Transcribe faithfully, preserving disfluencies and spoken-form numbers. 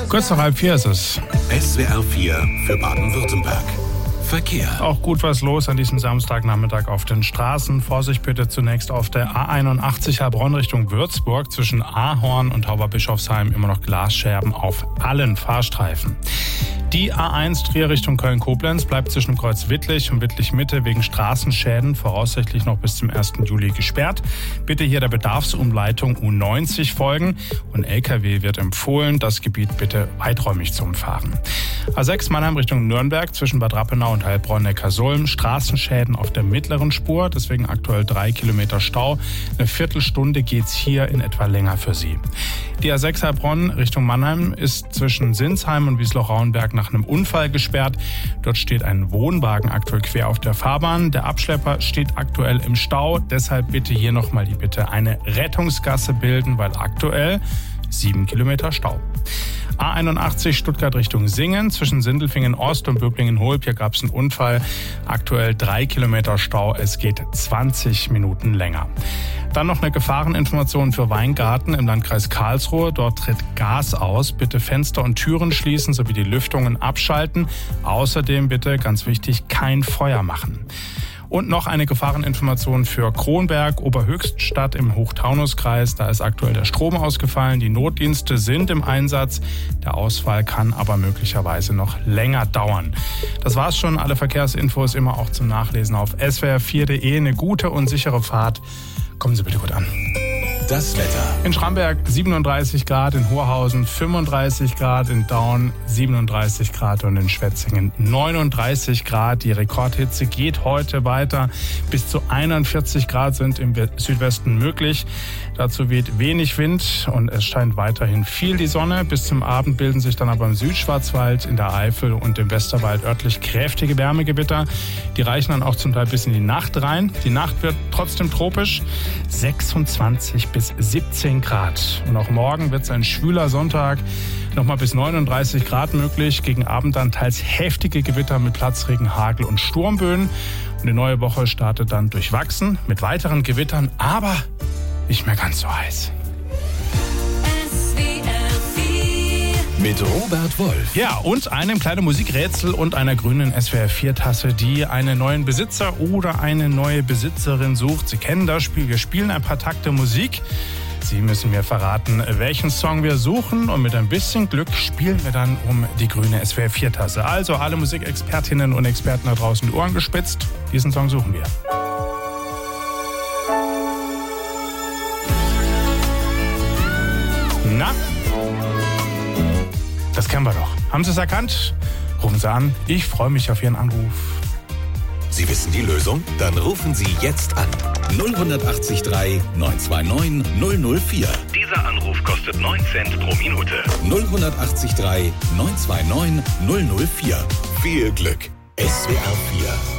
Kurz nach halb vier ist es. S W R vier für Baden-Württemberg. Verkehr. Auch gut was los an diesem Samstagnachmittag auf den Straßen. Vorsicht bitte zunächst auf der A einundachtzig Heilbronn Richtung Würzburg. Zwischen Ahorn und Tauberbischofsheim immer noch Glasscherben auf allen Fahrstreifen. Die A eins Trier Richtung Köln-Koblenz bleibt zwischen Kreuz Wittlich und Wittlich-Mitte wegen Straßenschäden voraussichtlich noch bis zum ersten Juli gesperrt. Bitte hier der Bedarfsumleitung U neunzig folgen und L K W wird empfohlen, das Gebiet bitte weiträumig zu umfahren. A sechs Mannheim Richtung Nürnberg zwischen Bad Rappenau und Heilbronn-Neckarsulm. Straßenschäden auf der mittleren Spur, deswegen aktuell drei Kilometer Stau. Eine Viertelstunde geht's hier in etwa länger für Sie. Die A sechs Heilbronn Richtung Mannheim ist zwischen Sinsheim und Wiesloch-Rauenberg nach einem Unfall gesperrt. Dort steht ein Wohnwagen aktuell quer auf der Fahrbahn. Der Abschlepper steht aktuell im Stau. Deshalb bitte hier nochmal die Bitte eine Rettungsgasse bilden, weil aktuell sieben Kilometer Stau. A einundachtzig Stuttgart Richtung Singen zwischen Sindelfingen-Ost und Böblingen-Holb. Hier gab es einen Unfall. Aktuell drei Kilometer Stau. Es geht zwanzig Minuten länger. Dann noch eine Gefahreninformation für Weingarten im Landkreis Karlsruhe. Dort tritt Gas aus. Bitte Fenster und Türen schließen sowie die Lüftungen abschalten. Außerdem bitte, ganz wichtig, kein Feuer machen. Und noch eine Gefahreninformation für Kronberg, Oberhöchststadt im Hochtaunuskreis. Da ist aktuell der Strom ausgefallen. Die Notdienste sind im Einsatz. Der Ausfall kann aber möglicherweise noch länger dauern. Das war's schon. Alle Verkehrsinfos immer auch zum Nachlesen auf s w r vier punkt de. Eine gute und sichere Fahrt. Kommen Sie bitte gut an. Das Wetter. In Schramberg siebenunddreißig Grad, in Horhausen fünfunddreißig Grad, in Daun siebenunddreißig Grad und in Schwetzingen neununddreißig Grad. Die Rekordhitze geht heute weiter. Bis zu einundvierzig Grad sind im Südwesten möglich. Dazu weht wenig Wind und es scheint weiterhin viel die Sonne. Bis zum Abend bilden sich dann aber im Südschwarzwald, in der Eifel und im Westerwald örtlich kräftige Wärmegewitter. Die reichen dann auch zum Teil bis in die Nacht rein. Die Nacht wird trotzdem tropisch. sechsundzwanzig bis siebzehn Grad. Und auch morgen wird es ein schwüler Sonntag. Nochmal bis neununddreißig Grad möglich. Gegen Abend dann teils heftige Gewitter mit Platzregen, Hagel und Sturmböen. Und die neue Woche startet dann durchwachsen mit weiteren Gewittern, aber nicht mehr ganz so heiß. Mit Robert Wolf. Ja, und einem kleinen Musikrätsel und einer grünen S W R vier Tasse, die einen neuen Besitzer oder eine neue Besitzerin sucht. Sie kennen das Spiel. Wir spielen ein paar Takte Musik. Sie müssen mir verraten, welchen Song wir suchen. Und mit ein bisschen Glück spielen wir dann um die grüne S W R vier Tasse. Also alle Musikexpertinnen und Experten da draußen die Ohren gespitzt. Diesen Song suchen wir. Na? Das kennen wir doch. Haben Sie es erkannt? Rufen Sie an. Ich freue mich auf Ihren Anruf. Sie wissen die Lösung? Dann rufen Sie jetzt an. null acht drei neun zwei neun null null vier. Dieser Anruf kostet neun Cent pro Minute. null acht drei neun zwei neun null null vier. Viel Glück. S W R vier.